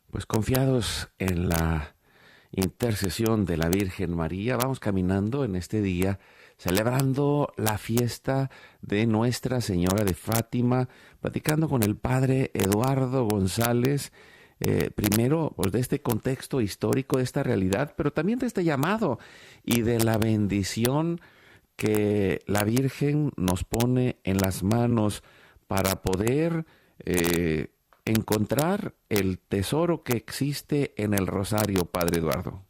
Pues confiados en la intercesión de la Virgen María, vamos caminando en este día, celebrando la fiesta de Nuestra Señora de Fátima, platicando con el Padre Eduardo González, primero pues, de este contexto histórico, de esta realidad, pero también de este llamado y de la bendición que la Virgen nos pone en las manos para poder encontrar el tesoro que existe en el rosario, Padre Eduardo.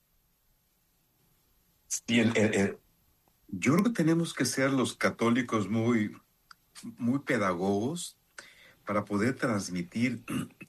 Sí, yo creo que tenemos que ser los católicos muy pedagogos para poder transmitir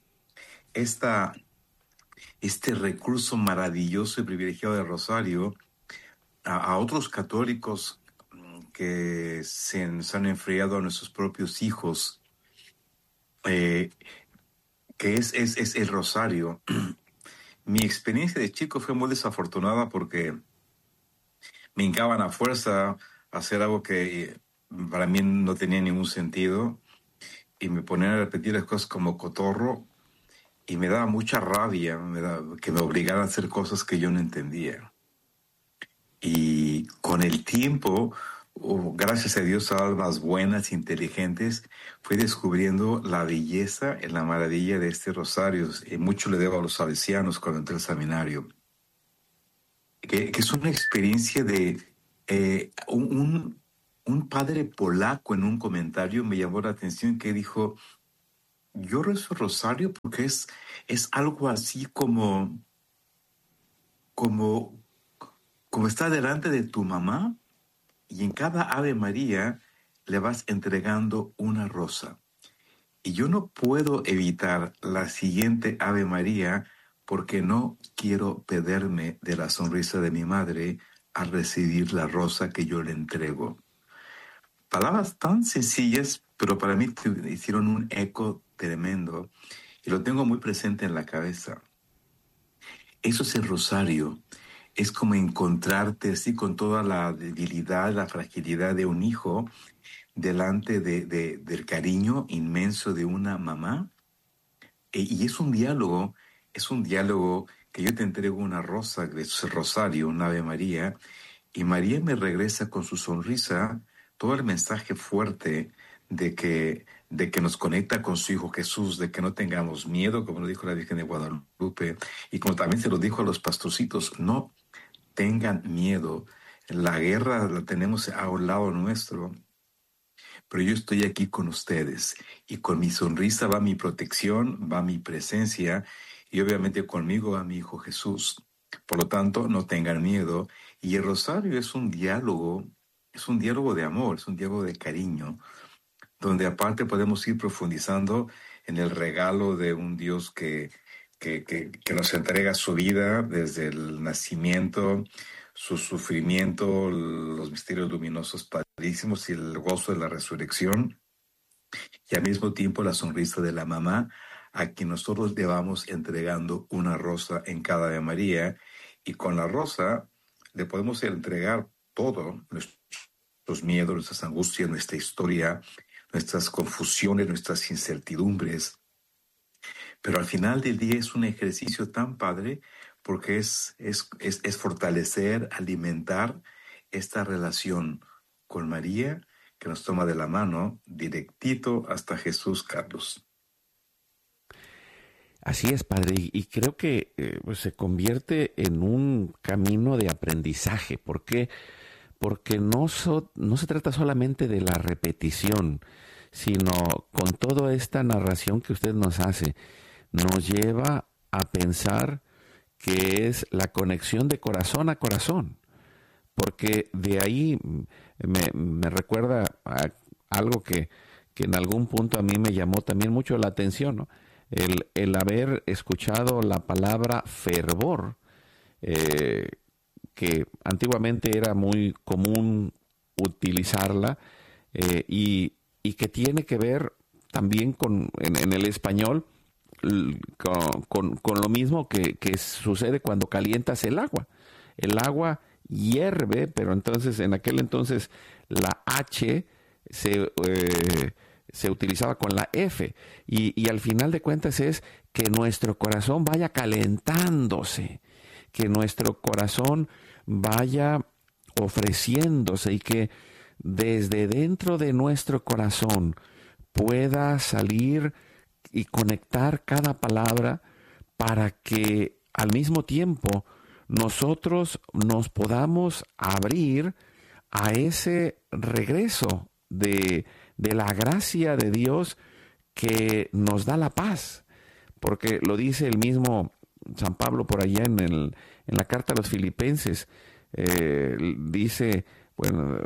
este recurso maravilloso y privilegiado del rosario a otros católicos que se han enfriado a nuestros propios hijos, que es el rosario. Mi experiencia de chico fue muy desafortunada porque me hincaban a fuerza a hacer algo que para mí no tenía ningún sentido y me ponían a repetir las cosas como cotorro y me daba mucha rabia que me obligaran a hacer cosas que yo no entendía. Y con el tiempo, gracias a Dios, a almas buenas, inteligentes, fui descubriendo la belleza y la maravilla de este rosario. Y mucho le debo a los salesianos cuando entré al seminario. Que es una experiencia de un padre polaco en un comentario me llamó la atención que dijo, yo rezo rosario porque es algo así como estar delante de tu mamá y en cada Ave María le vas entregando una rosa. Y yo no puedo evitar la siguiente Ave María porque no quiero perderme de la sonrisa de mi madre al recibir la rosa que yo le entrego. Palabras tan sencillas, pero para mí hicieron un eco tremendo y lo tengo muy presente en la cabeza. Eso es el rosario. Es como encontrarte así con toda la debilidad, la fragilidad de un hijo delante del cariño inmenso de una mamá. Y es un diálogo que yo te entrego una rosa, es el rosario, un Ave María, y María me regresa con su sonrisa todo el mensaje fuerte de que nos conecta con su Hijo Jesús, de que no tengamos miedo, como lo dijo la Virgen de Guadalupe, y como también se lo dijo a los pastorcitos, no tengan miedo, la guerra la tenemos a un lado nuestro, pero yo estoy aquí con ustedes y con mi sonrisa va mi protección, va mi presencia y obviamente conmigo va mi Hijo Jesús. Por lo tanto, no tengan miedo. Y el rosario es un diálogo de amor, es un diálogo de cariño, donde aparte podemos ir profundizando en el regalo de un Dios que nos entrega su vida desde el nacimiento, su sufrimiento, los misterios luminosos padrísimos y el gozo de la resurrección, y al mismo tiempo la sonrisa de la mamá, a quien nosotros le vamos entregando una rosa en cada Ave María, y con la rosa le podemos entregar todo, nuestros miedos, nuestras angustias, nuestra historia, nuestras confusiones, nuestras incertidumbres. Pero al final del día es un ejercicio tan padre porque es fortalecer, alimentar esta relación con María que nos toma de la mano directito hasta Jesús, Carlos. Así es, Padre, y creo que pues se convierte en un camino de aprendizaje. ¿Por qué? Porque no se trata solamente de la repetición, sino con toda esta narración que usted nos hace, nos lleva a pensar que es la conexión de corazón a corazón, porque de ahí me recuerda a algo que en algún punto a mí me llamó también mucho la atención, ¿no? El haber escuchado la palabra fervor, que antiguamente era muy común utilizarla, y que tiene que ver también en el español con lo mismo que sucede cuando calientas el agua. El agua hierve, pero entonces en aquel entonces la H se utilizaba con la F. Y al final de cuentas es que nuestro corazón vaya calentándose, que nuestro corazón vaya ofreciéndose y que desde dentro de nuestro corazón pueda salir y conectar cada palabra para que al mismo tiempo nosotros nos podamos abrir a ese regreso de la gracia de Dios que nos da la paz. Porque lo dice el mismo San Pablo por allá en la carta a los Filipenses. Dice, bueno,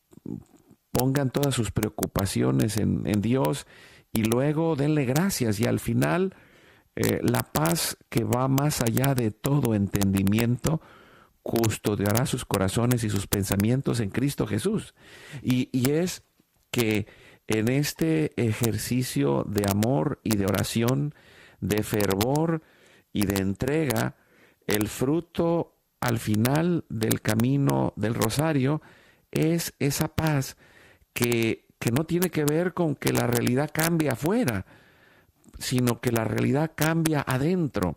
pongan todas sus preocupaciones en Dios y luego denle gracias, y al final la paz que va más allá de todo entendimiento custodiará sus corazones y sus pensamientos en Cristo Jesús. Y es que en este ejercicio de amor y de oración, de fervor y de entrega, el fruto al final del camino del rosario es esa paz que no tiene que ver con que la realidad cambie afuera, sino que la realidad cambia adentro.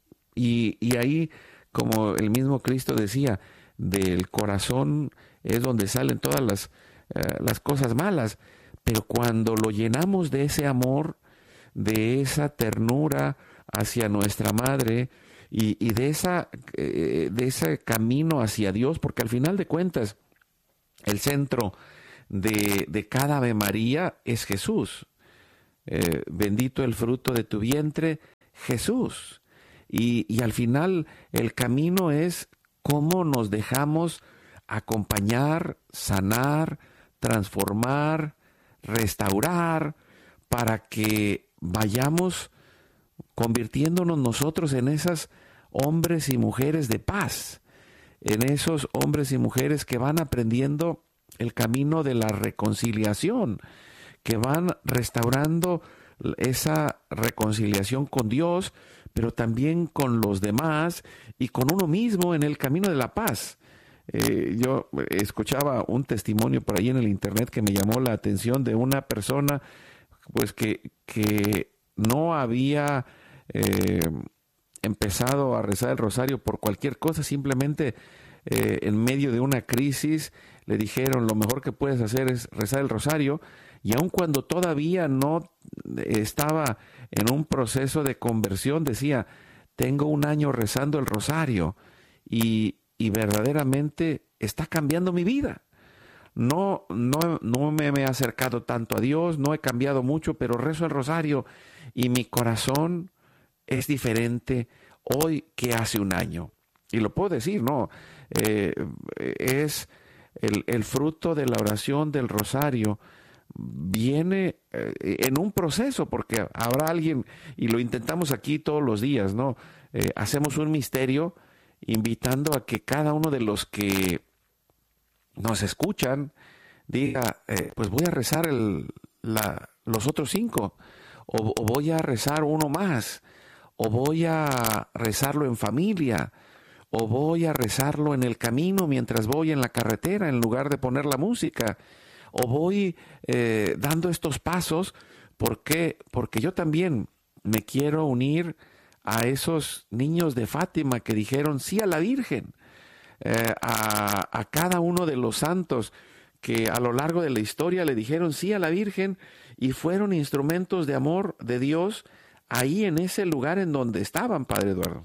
Y ahí, como el mismo Cristo decía, del corazón es donde salen todas las cosas malas, pero cuando lo llenamos de ese amor, de esa ternura hacia nuestra madre y de ese camino hacia Dios, porque al final de cuentas el centro de cada Ave María es Jesús. Bendito el fruto de tu vientre, Jesús. Y al final el camino es cómo nos dejamos acompañar, sanar, transformar, restaurar, para que vayamos convirtiéndonos nosotros en esos hombres y mujeres de paz, en esos hombres y mujeres que van aprendiendo el camino de la reconciliación, que van restaurando esa reconciliación con Dios, pero también con los demás y con uno mismo en el camino de la paz. Yo escuchaba un testimonio por ahí en el internet que me llamó la atención de una persona pues que no había empezado a rezar el rosario por cualquier cosa, simplemente en medio de una crisis le dijeron lo mejor que puedes hacer es rezar el rosario, y aun cuando todavía no estaba en un proceso de conversión, decía, tengo un año rezando el rosario y verdaderamente está cambiando mi vida. No me he acercado tanto a Dios, no he cambiado mucho, pero rezo el rosario y mi corazón es diferente hoy que hace un año. Y lo puedo decir, ¿no? Es el fruto de la oración del rosario. Viene en un proceso, porque habrá alguien, y lo intentamos aquí todos los días, ¿no? Hacemos un misterio invitando a que cada uno de los que nos escuchan diga, pues voy a rezar los otros 5, o voy a rezar uno más, o voy a rezarlo en familia, o voy a rezarlo en el camino mientras voy en la carretera en lugar de poner la música, o voy dando estos pasos. ¿Por qué? Porque yo también me quiero unir a esos niños de Fátima que dijeron sí a la Virgen, a cada uno de los santos que a lo largo de la historia le dijeron sí a la Virgen y fueron instrumentos de amor de Dios ahí en ese lugar en donde estaban, Padre Eduardo.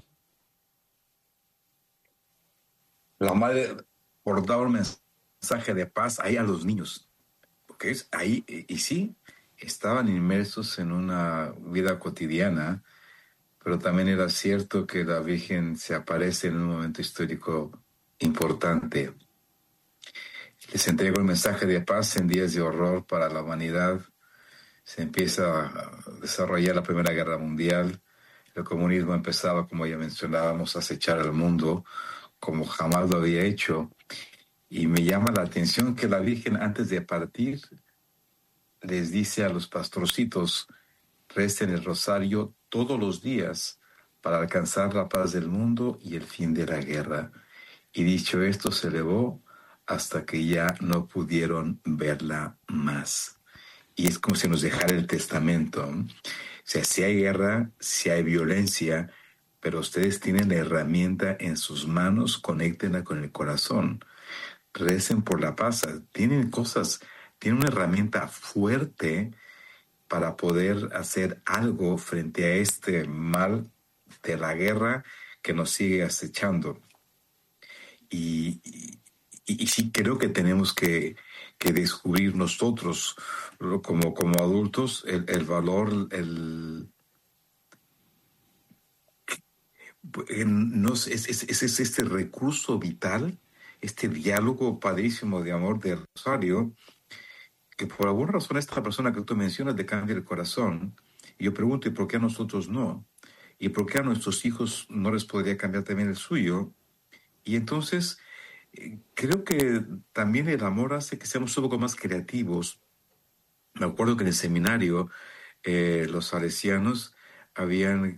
La madre portaba un mensaje de paz ahí a los niños, porque es ahí, y sí, estaban inmersos en una vida cotidiana, pero también era cierto que la Virgen se aparece en un momento histórico importante. Les entrego el mensaje de paz en días de horror para la humanidad. Se empieza a desarrollar la Primera Guerra Mundial. El comunismo empezaba, como ya mencionábamos, a acechar al mundo como jamás lo había hecho. Y me llama la atención que la Virgen, antes de partir, les dice a los pastorcitos, recen el rosario todos los días para alcanzar la paz del mundo y el fin de la guerra. Y dicho esto, se elevó hasta que ya no pudieron verla más. y es como si nos dejara el testamento. O sea, si hay guerra, si hay violencia, pero ustedes tienen la herramienta en sus manos, conéctenla con el corazón. Recen por la paz. Tienen una herramienta fuerte para poder hacer algo frente a este mal de la guerra que nos sigue acechando. Y sí creo que tenemos que descubrir nosotros como adultos el valor, es este recurso vital, este diálogo padrísimo de amor del rosario, que por alguna razón esta persona que tú mencionas le cambia el corazón. Y yo pregunto, ¿y por qué a nosotros no? ¿Y por qué a nuestros hijos no les podría cambiar también el suyo? Y entonces creo que también el amor hace que seamos un poco más creativos. Me acuerdo que en el seminario los salesianos habían,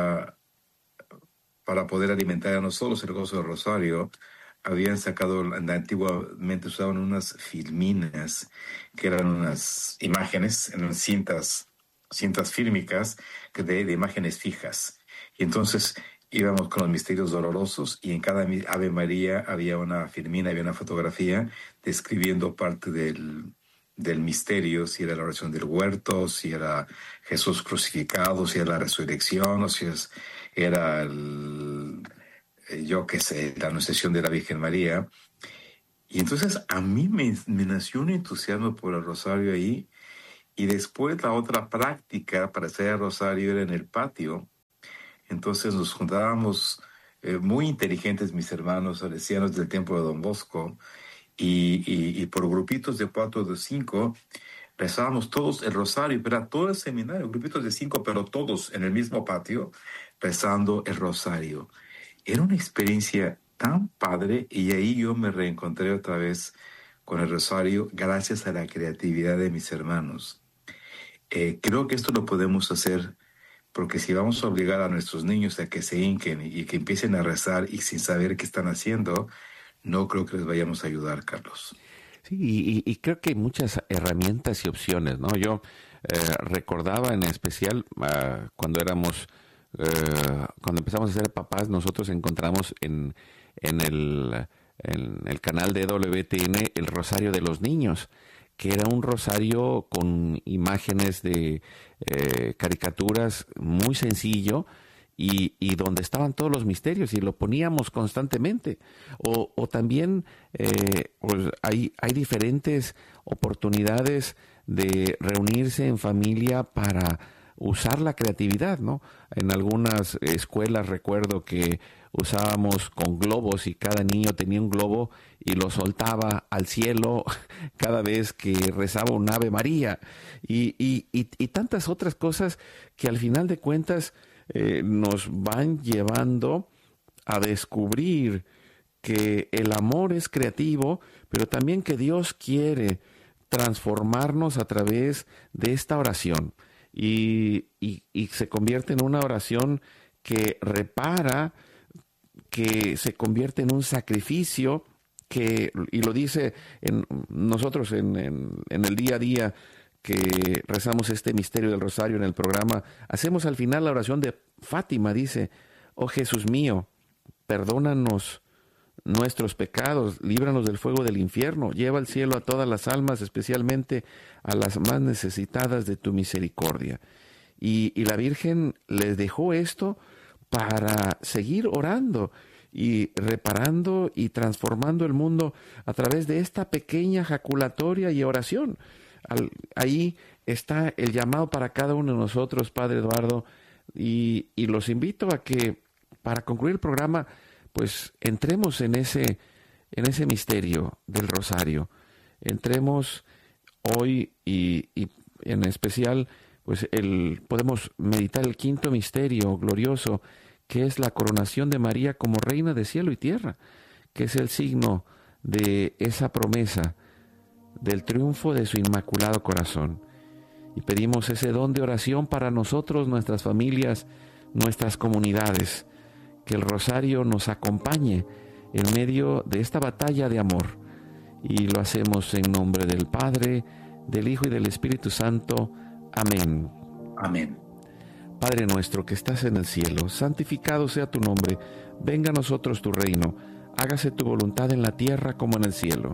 para poder alimentar a nosotros el gozo del rosario, habían sacado, antiguamente usaban unas filminas, que eran unas imágenes, eran cintas fílmicas de imágenes fijas. Y entonces íbamos con los misterios dolorosos y en cada Ave María había una filmina, había una fotografía describiendo parte del misterio, si era la oración del huerto, si era Jesús crucificado, si era la resurrección, o si era la anunciación de la Virgen María. Y entonces a mí me nació un entusiasmo por el rosario ahí, y después la otra práctica para hacer el rosario era en el patio. Entonces nos juntábamos muy inteligentes mis hermanos salesianos del templo de Don Bosco, y por grupitos de 4 o de 5 rezábamos todos el rosario, pero era todo el seminario, grupitos de 5, pero todos en el mismo patio rezando el rosario. Era una experiencia tan padre, y ahí yo me reencontré otra vez con el rosario gracias a la creatividad de mis hermanos. Creo que esto lo podemos hacer, porque si vamos a obligar a nuestros niños a que se hinquen y que empiecen a rezar y sin saber qué están haciendo, no creo que les vayamos a ayudar, Carlos. Sí, y creo que hay muchas herramientas y opciones, ¿no? Yo recordaba en especial cuando empezamos a ser papás, nosotros encontramos en el canal de WTN el Rosario de los Niños, que era un rosario con imágenes de caricaturas, muy sencillo, y donde estaban todos los misterios, y lo poníamos constantemente. O también pues hay diferentes oportunidades de reunirse en familia para usar la creatividad, ¿no? En algunas escuelas recuerdo que usábamos con globos, y cada niño tenía un globo y lo soltaba al cielo cada vez que rezaba un Ave María, y tantas otras cosas que al final de cuentas nos van llevando a descubrir que el amor es creativo, pero también que Dios quiere transformarnos a través de esta oración, y se convierte en una oración que repara, que se convierte en un sacrificio, y lo dice nosotros en el día a día que rezamos este misterio del rosario en el programa. Hacemos al final la oración de Fátima, dice: oh Jesús mío, perdónanos nuestros pecados, líbranos del fuego del infierno, lleva al cielo a todas las almas, especialmente a las más necesitadas de tu misericordia. Y la Virgen les dejó esto para seguir orando y reparando y transformando el mundo a través de esta pequeña jaculatoria y oración. Ahí está el llamado para cada uno de nosotros, Padre Eduardo, y los invito a que, para concluir el programa, pues entremos en ese misterio del rosario. Entremos hoy, y en especial pues podemos meditar el quinto misterio glorioso, que es la coronación de María como reina de cielo y tierra, que es el signo de esa promesa del triunfo de su inmaculado corazón. Y pedimos ese don de oración para nosotros, nuestras familias, nuestras comunidades, que el rosario nos acompañe en medio de esta batalla de amor. Y lo hacemos en nombre del Padre, del Hijo y del Espíritu Santo. Amén. Amén. Padre nuestro que estás en el cielo, santificado sea tu nombre. Venga a nosotros tu reino. Hágase tu voluntad en la tierra como en el cielo.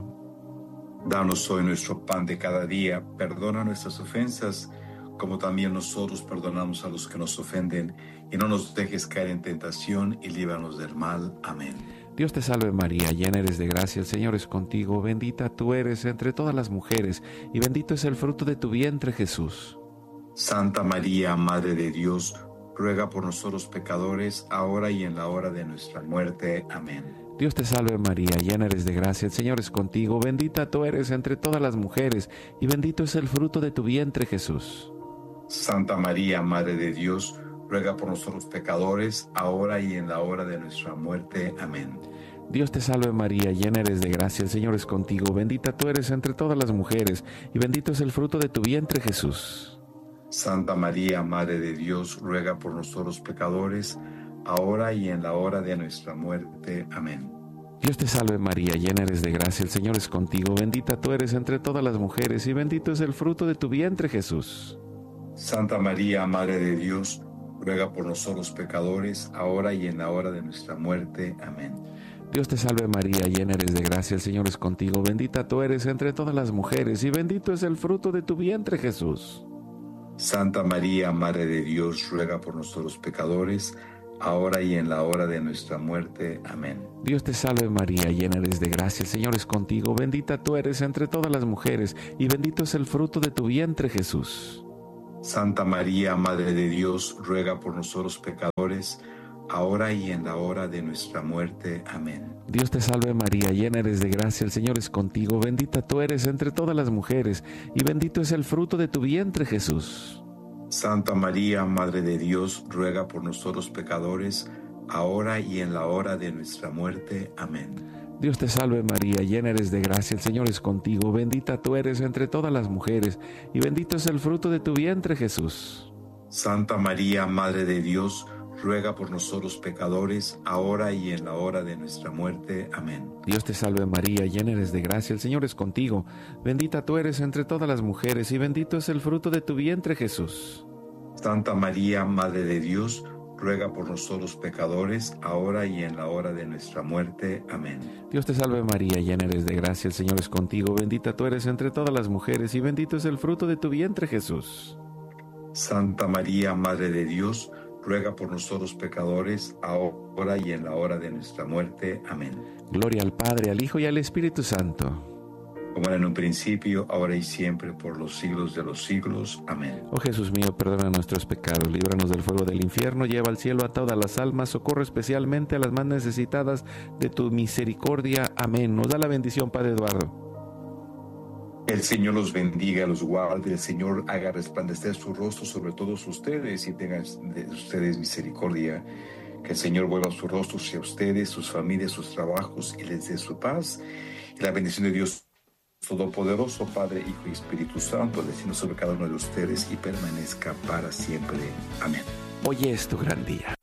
Danos hoy nuestro pan de cada día. Perdona nuestras ofensas, como también nosotros perdonamos a los que nos ofenden. Y no nos dejes caer en tentación y líbranos del mal. Amén. Dios te salve María, llena eres de gracia, el Señor es contigo. Bendita tú eres entre todas las mujeres, y bendito es el fruto de tu vientre, Jesús. Santa María, Madre de Dios, ruega por nosotros pecadores, ahora y en la hora de nuestra muerte. Amén. Dios te salve María, llena eres de gracia, el Señor es contigo. Bendita tú eres entre todas las mujeres, y bendito es el fruto de tu vientre, Jesús. Santa María, Madre de Dios, ruega por nosotros pecadores, ahora y en la hora de nuestra muerte. Amén. Dios te salve María, llena eres de gracia, el Señor es contigo. Bendita tú eres entre todas las mujeres, y bendito es el fruto de tu vientre, Jesús. Santa María, Madre de Dios, ruega por nosotros pecadores, ahora y en la hora de nuestra muerte. Amén. Dios te salve María, llena eres de gracia, el Señor es contigo. Bendita tú eres entre todas las mujeres, y bendito es el fruto de tu vientre, Jesús. Santa María, Madre de Dios, ruega por nosotros pecadores, ahora y en la hora de nuestra muerte. Amén. Dios te salve María, llena eres de gracia, el Señor es contigo. Bendita tú eres entre todas las mujeres, y bendito es el fruto de tu vientre, Jesús. Santa María, Madre de Dios, ruega por nosotros pecadores, ahora y en la hora de nuestra muerte. Amén. Dios te salve María, llena eres de gracia, el Señor es contigo. Bendita tú eres entre todas las mujeres, y bendito es el fruto de tu vientre, Jesús. Santa María, Madre de Dios, ruega por nosotros pecadores, ahora y en la hora de nuestra muerte. Amén. Dios te salve María, llena eres de gracia, el Señor es contigo. Bendita tú eres entre todas las mujeres, y bendito es el fruto de tu vientre, Jesús. Santa María, Madre de Dios, ruega por nosotros pecadores, ahora y en la hora de nuestra muerte. Amén. Dios te salve María, llena eres de gracia, el Señor es contigo. Bendita tú eres entre todas las mujeres, y bendito es el fruto de tu vientre, Jesús. Santa María, Madre de Dios, ruega por nosotros pecadores, ahora y en la hora de nuestra muerte. Amén. Dios te salve María, llena eres de gracia, el Señor es contigo. Bendita tú eres entre todas las mujeres, y bendito es el fruto de tu vientre, Jesús. Santa María, Madre de Dios, ruega por nosotros pecadores, ahora y en la hora de nuestra muerte. Amén. Dios te salve María, llena eres de gracia, el Señor es contigo. Bendita tú eres entre todas las mujeres, y bendito es el fruto de tu vientre, Jesús. Santa María, Madre de Dios, ruega por nosotros pecadores, ahora y en la hora de nuestra muerte. Amén. Gloria al Padre, al Hijo y al Espíritu Santo. Como era en un principio, ahora y siempre, por los siglos de los siglos. Amén. Oh Jesús mío, perdona nuestros pecados, líbranos del fuego del infierno, lleva al cielo a todas las almas, socorre especialmente a las más necesitadas de tu misericordia. Amén. Nos da la bendición, Padre Eduardo. El Señor los bendiga, los guarde, el Señor haga resplandecer su rostro sobre todos ustedes y tenga de ustedes misericordia. Que el Señor vuelva su rostro hacia ustedes, sus familias, sus trabajos y les dé su paz. Y la bendición de Dios Todopoderoso, Padre, Hijo y Espíritu Santo, descienda sobre cada uno de ustedes y permanezca para siempre. Amén. Hoy es tu gran día.